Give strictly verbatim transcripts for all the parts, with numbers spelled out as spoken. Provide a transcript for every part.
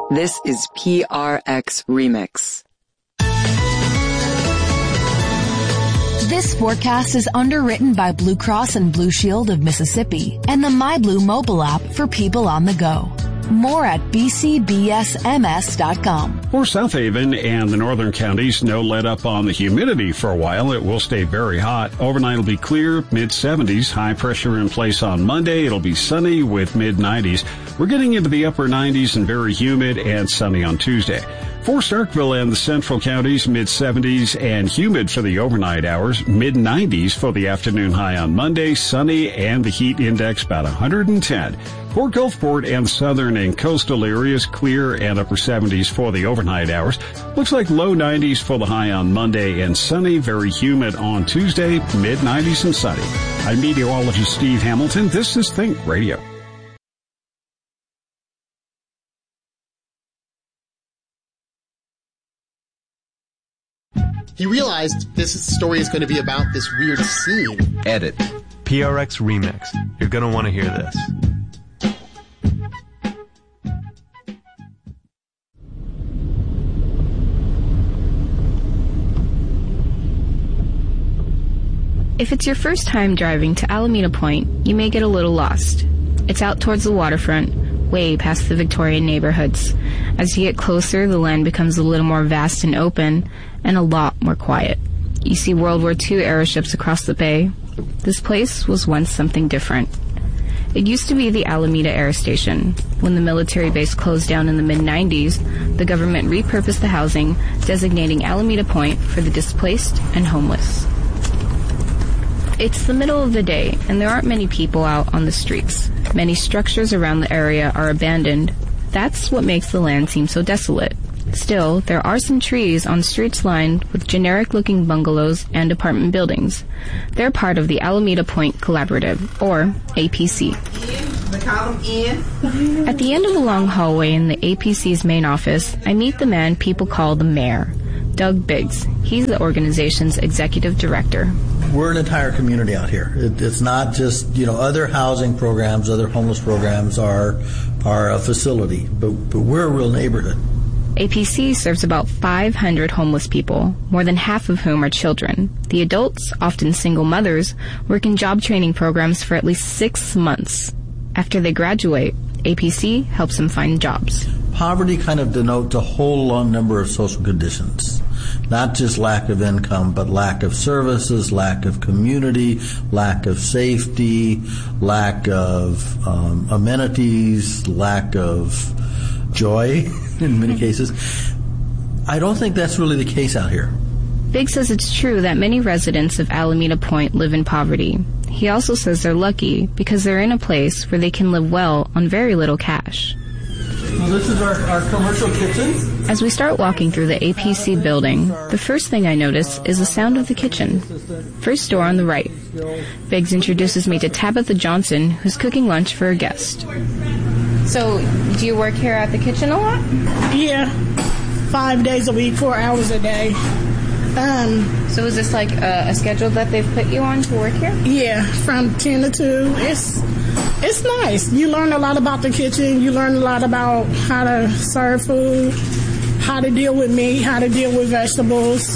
This is P R X Remix. This forecast is underwritten by Blue Cross and Blue Shield of Mississippi and the MyBlue mobile app for people on the go. More at b c b s m s dot com. For South Haven and the northern counties, no let up on the humidity for a while. It will stay very hot. Overnight will be clear, mid seventies. High pressure in place on Monday. It'll be sunny with mid nineties. We're getting into the upper nineties and very humid and sunny on Tuesday. For Starkville and the central counties, mid seventies and humid for the overnight hours, mid nineties for the afternoon high on Monday, sunny and the heat index about one hundred ten. For Gulfport and southern and coastal areas, clear and upper seventies for the overnight hours. Looks like low nineties for the high on Monday and sunny, very humid on Tuesday, mid nineties and sunny. I'm meteorologist Steve Hamilton. This is Think Radio. He realized this story is going to be about this weird scene. Edit. P R X Remix. You're going to want to hear this. If it's your first time driving to Alameda Point, you may get a little lost. It's out towards the waterfront, way past the Victorian neighborhoods. As you get closer, the land becomes a little more vast and open, and a lot more quiet. You see World War Two airships across the bay. This place was once something different. It used to be the Alameda Air Station. When the military base closed down in the mid nineties, the government repurposed the housing, designating Alameda Point for the displaced and homeless. It's the middle of the day, and there aren't many people out on the streets. Many structures around the area are abandoned. That's what makes the land seem so desolate. Still, there are some trees on streets lined with generic-looking bungalows and apartment buildings. They're part of the Alameda Point Collaborative, or A P C. At the end of the long hallway in the A P C's main office, I meet the man people call the mayor, Doug Biggs. He's the organization's executive director. We're an entire community out here. It, it's not just, you know, other housing programs, other homeless programs are are a facility, but, but we're a real neighborhood. A P C serves about five hundred homeless people, more than half of whom are children. The adults, often single mothers, work in job training programs for at least six months. After they graduate, A P C helps them find jobs. Poverty kind of denotes a whole long number of social conditions. Not just lack of income, but lack of services, lack of community, lack of safety, lack of um, amenities, lack of joy in many cases. I don't think that's really the case out here. Big says it's true that many residents of Alameda Point live in poverty. He also says they're lucky because they're in a place where they can live well on very little cash. Well, this is our, our commercial kitchen. As we start walking through the A P C building, the first thing I notice is the sound of the kitchen. First door on the right. Biggs introduces me to Tabitha Johnson, who's cooking lunch for a guest. So, do you work here at the kitchen a lot? Yeah, five days a week, four hours a day. Um, so is this like a, a schedule that they've put you on to work here? Yeah, from ten to two. It's it's nice. You learn a lot about the kitchen. You learn a lot about how to serve food, how to deal with meat, how to deal with vegetables,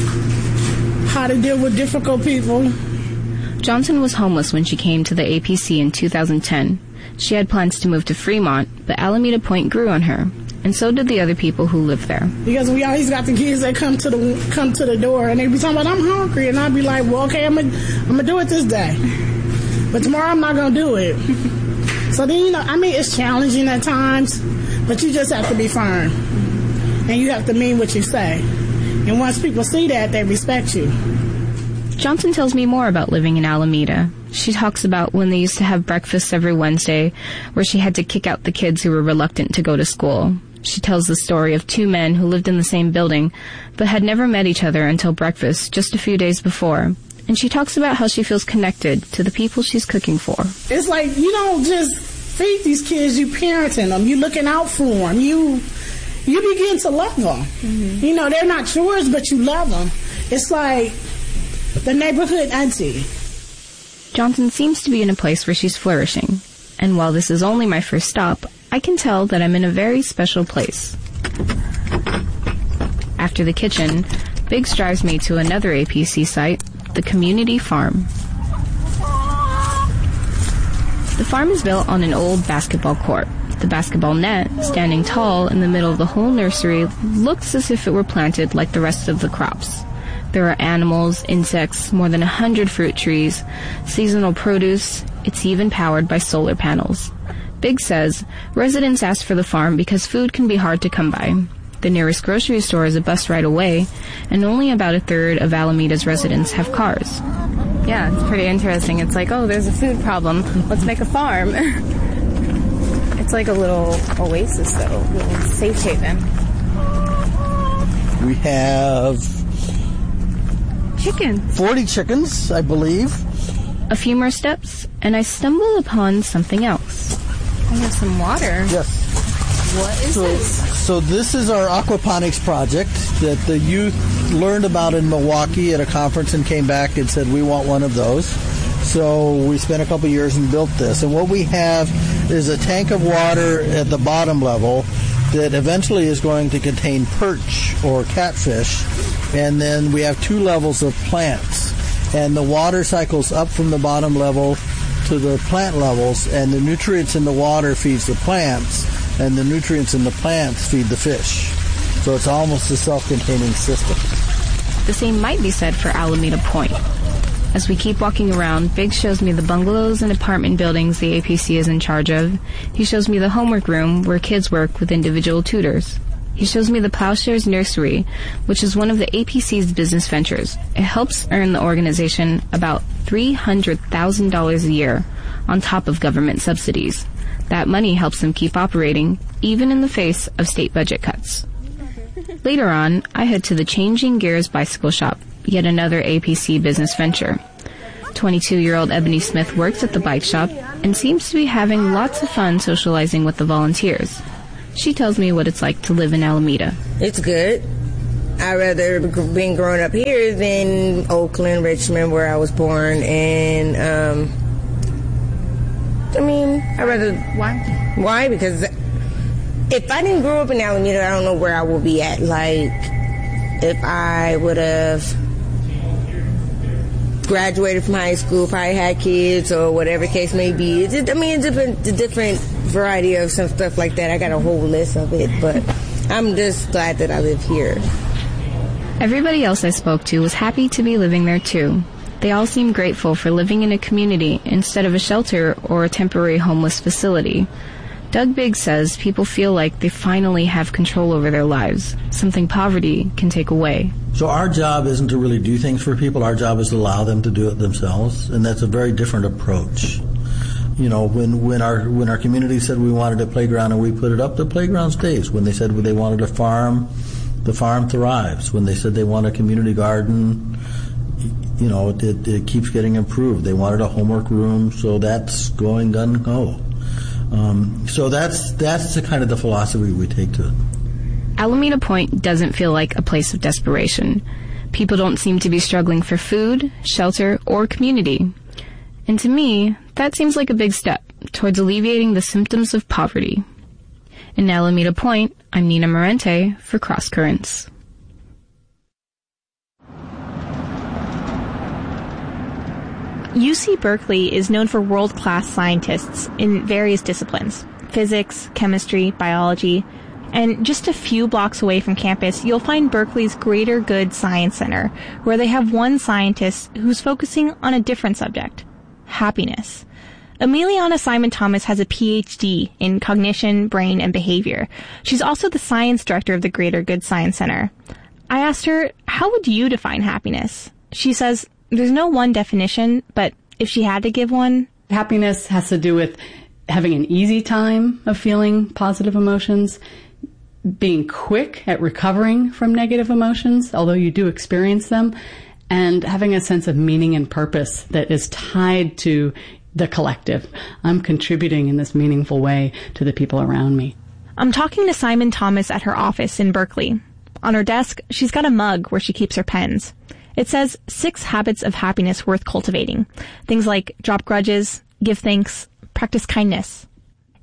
how to deal with difficult people. Johnson was homeless when she came to the A P C in two thousand ten. She had plans to move to Fremont, but Alameda Point grew on her, and so did the other people who live there. Because we always got the kids that come to the come to the door, and they be talking about, I'm hungry, and I'd be like, well, okay, I'm gonna I'm gonna do it this day, but tomorrow I'm not gonna do it. So then, you know, I mean, it's challenging at times, but you just have to be firm, and you have to mean what you say. And once people see that, they respect you. Johnson tells me more about living in Alameda. She talks about when they used to have breakfasts every Wednesday, where she had to kick out the kids who were reluctant to go to school. She tells the story of two men who lived in the same building, but had never met each other until breakfast just a few days before. And she talks about how she feels connected to the people she's cooking for. It's like you don't just feed these kids, you parenting them, you looking out for them, you you begin to love them. Mm-hmm. You know, they're not yours, but you love them. It's like the neighborhood auntie. Johnson seems to be in a place where she's flourishing. And while this is only my first stop, I can tell that I'm in a very special place. After the kitchen, Biggs drives me to another A P C site, the community farm. The farm is built on an old basketball court. The basketball net, standing tall in the middle of the whole nursery, looks as if it were planted like the rest of the crops. There are animals, insects, more than a hundred fruit trees, seasonal produce. It's even powered by solar panels. Biggs says residents ask for the farm because food can be hard to come by. The nearest grocery store is a bus ride away, and only about a third of Alameda's residents have cars. Yeah, it's pretty interesting. It's like, oh, there's a food problem. Let's make a farm. It's like a little oasis, though, a little safe haven. We have chickens. forty chickens, I believe. A few more steps, and I stumble upon something else. I have some water. Yes. What is so, this? So this is our aquaponics project that the youth learned about in Milwaukee at a conference and came back and said, we want one of those. So we spent a couple years and built this. And what we have is a tank of water at the bottom level that eventually is going to contain perch or catfish. And then we have two levels of plants. And the water cycles up from the bottom level to the plant levels, and the nutrients in the water feeds the plants, and the nutrients in the plants feed the fish. So it's almost a self-containing system. The same might be said for Alameda Point. As we keep walking around, Biggs shows me the bungalows and apartment buildings the A P C is in charge of. He shows me the homework room where kids work with individual tutors. He shows me the Plowshares Nursery, which is one of the A P C's business ventures. It helps earn the organization about three hundred thousand dollars a year on top of government subsidies. That money helps them keep operating, even in the face of state budget cuts. Later on, I head to the Changing Gears Bicycle Shop, yet another A P C business venture. twenty-two-year-old Ebony Smith works at the bike shop and seems to be having lots of fun socializing with the volunteers. She tells me what it's like to live in Alameda. It's good. I'd rather been growing up here than Oakland, Richmond, where I was born. And, um, I mean, I'd rather... Why? Why? Because if I didn't grow up in Alameda, I don't know where I would be at. Like, if I would have graduated from high school, probably had kids or whatever case may be. It's, I mean, it's a different, a different variety of some stuff like that. I got a whole list of it, but I'm just glad that I live here. Everybody else I spoke to was happy to be living there too. They all seemed grateful for living in a community instead of a shelter or a temporary homeless facility. Doug Biggs says people feel like they finally have control over their lives, something poverty can take away. So our job isn't to really do things for people. Our job is to allow them to do it themselves, and that's a very different approach. You know, when, when our when our community said we wanted a playground and we put it up, the playground stays. When they said they wanted a farm, the farm thrives. When they said they want a community garden, you know, it, it keeps getting improved. They wanted a homework room, so that's going gung-ho. Um, so that's that's the kind of the philosophy we take to it. Alameda Point doesn't feel like a place of desperation. People don't seem to be struggling for food, shelter, or community. And to me, that seems like a big step towards alleviating the symptoms of poverty. In Alameda Point, I'm Nina Morente for Cross Currents. U C Berkeley is known for world-class scientists in various disciplines: physics, chemistry, biology. And just a few blocks away from campus, you'll find Berkeley's Greater Good Science Center, where they have one scientist who's focusing on a different subject: happiness. Emiliana Simon Thomas has a P H D in cognition, brain, and behavior. She's also the science director of the Greater Good Science Center. I asked her, how would you define happiness? She says, there's no one definition, but if she had to give one... Happiness has to do with having an easy time of feeling positive emotions, being quick at recovering from negative emotions, although you do experience them, and having a sense of meaning and purpose that is tied to the collective. I'm contributing in this meaningful way to the people around me. I'm talking to Simon Thomas at her office in Berkeley. On her desk, she's got a mug where she keeps her pens. It says six habits of happiness worth cultivating. Things like drop grudges, give thanks, practice kindness.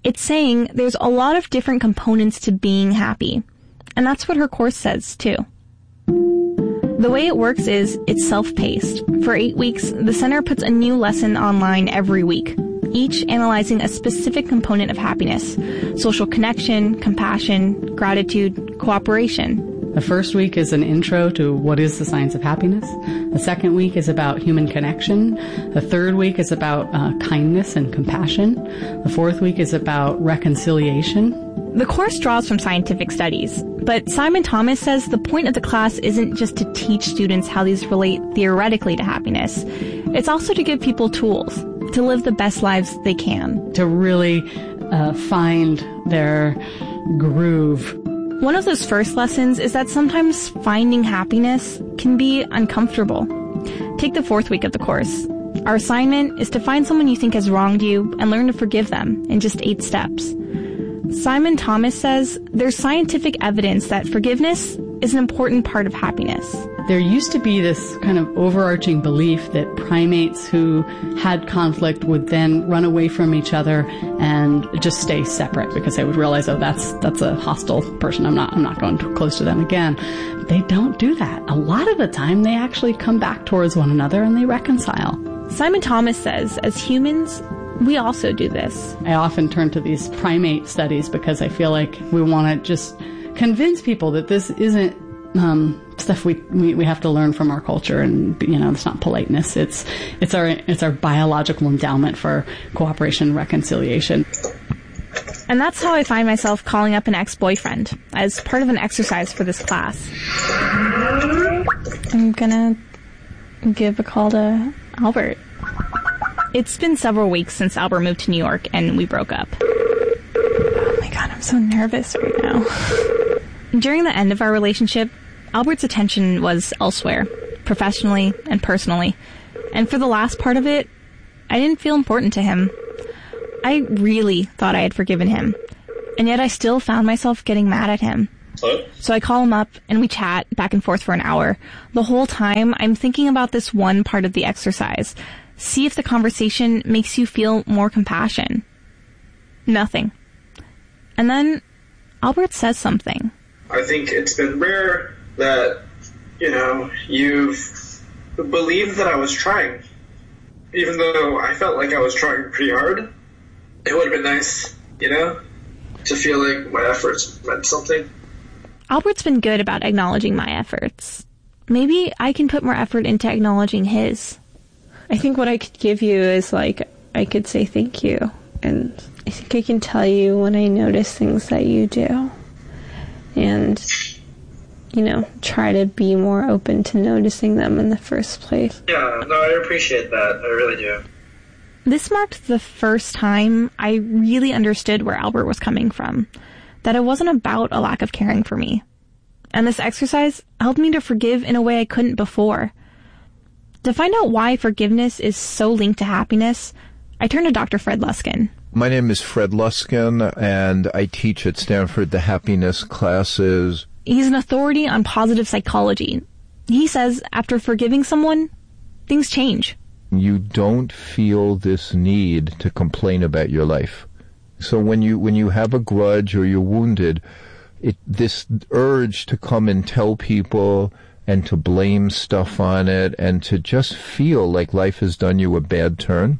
It's saying there's a lot of different components to being happy. And that's what her course says, too. The way it works is it's self-paced. For eight weeks, the center puts a new lesson online every week, each analyzing a specific component of happiness: social connection, compassion, gratitude, cooperation. The first week is an intro to what is the science of happiness. The second week is about human connection. The third week is about uh, kindness and compassion. The fourth week is about reconciliation. The course draws from scientific studies, but Simon Thomas says the point of the class isn't just to teach students how these relate theoretically to happiness. It's also to give people tools to live the best lives they can. To really uh, find their groove. One of those first lessons is that sometimes finding happiness can be uncomfortable. Take the fourth week of the course. Our assignment is to find someone you think has wronged you and learn to forgive them in just eight steps. Simon Thomas says there's scientific evidence that forgiveness is an important part of happiness. There used to be this kind of overarching belief that primates who had conflict would then run away from each other and just stay separate because they would realize, oh, that's that's a hostile person. I'm not I'm not going too close to them again. They don't do that. A lot of the time, they actually come back towards one another and they reconcile. Simon Thomas says, as humans, we also do this. I often turn to these primate studies because I feel like we want to just convince people that this isn't um, stuff we, we we have to learn from our culture, and you know, it's not politeness. It's it's our it's our biological endowment for cooperation and reconciliation. And that's how I find myself calling up an ex-boyfriend as part of an exercise for this class. I'm gonna give a call to Albert. It's been several weeks since Albert moved to New York and we broke up. Oh my god, I'm so nervous right now. During the end of our relationship, Albert's attention was elsewhere, professionally and personally. And for the last part of it, I didn't feel important to him. I really thought I had forgiven him. And yet I still found myself getting mad at him. Hello? So I call him up and we chat back and forth for an hour. The whole time, I'm thinking about this one part of the exercise. See if the conversation makes you feel more compassion. Nothing. And then Albert says something. I think it's been rare that, you know, you've believed that I was trying. Even though I felt like I was trying pretty hard. It would have been nice, you know, to feel like my efforts meant something. Albert's been good about acknowledging my efforts. Maybe I can put more effort into acknowledging his. I think what I could give you is, like, I could say thank you. And I think I can tell you when I notice things that you do. And, you know, try to be more open to noticing them in the first place. Yeah, no, I appreciate that. I really do. This marked the first time I really understood where Albert was coming from. That it wasn't about a lack of caring for me. And this exercise helped me to forgive in a way I couldn't before. To find out why forgiveness is so linked to happiness, I turned to Doctor Fred Luskin. My name is Fred Luskin, and I teach at Stanford the happiness classes. He's an authority on positive psychology. He says after forgiving someone, things change. You don't feel this need to complain about your life. So when you when you have a grudge or you're wounded, it, this urge to come and tell people and to blame stuff on it and to just feel like life has done you a bad turn,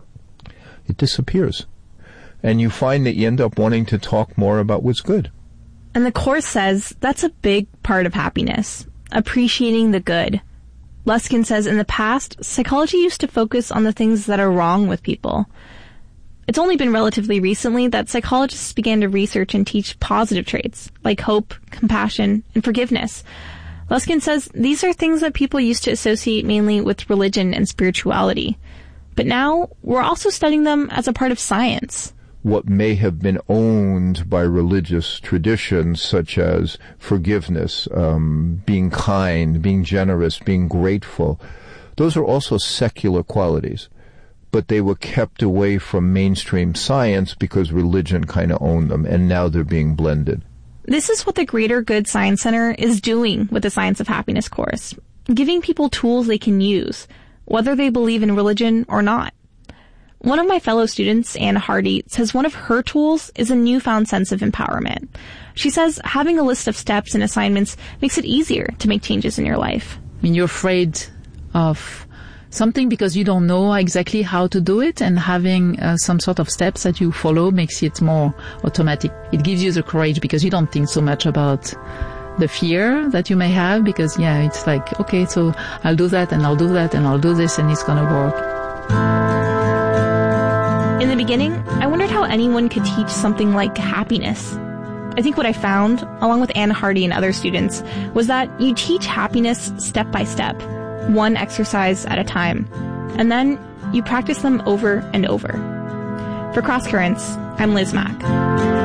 it disappears. And you find that you end up wanting to talk more about what's good. And the Course says that's a big part of happiness, appreciating the good. Luskin says in the past, psychology used to focus on the things that are wrong with people. It's only been relatively recently that psychologists began to research and teach positive traits, like hope, compassion, and forgiveness. Luskin says these are things that people used to associate mainly with religion and spirituality. But now, we're also studying them as a part of science. What may have been owned by religious traditions, such as forgiveness, um, being kind, being generous, being grateful, those are also secular qualities. But they were kept away from mainstream science because religion kind of owned them, and now they're being blended. This is what the Greater Good Science Center is doing with the Science of Happiness course, giving people tools they can use, whether they believe in religion or not. One of my fellow students, Anne Hardy, says one of her tools is a newfound sense of empowerment. She says having a list of steps and assignments makes it easier to make changes in your life. I mean, you're afraid of something because you don't know exactly how to do it, and having uh, some sort of steps that you follow makes it more automatic. It gives you the courage because you don't think so much about the fear that you may have, because, yeah, it's like, okay, so I'll do that and I'll do that and I'll do this and it's gonna work. In the beginning, I wondered how anyone could teach something like happiness. I think what I found, along with Anne Hardy and other students, was that you teach happiness step by step, one exercise at a time, and then you practice them over and over. For Cross Currents, I'm Liz Mack.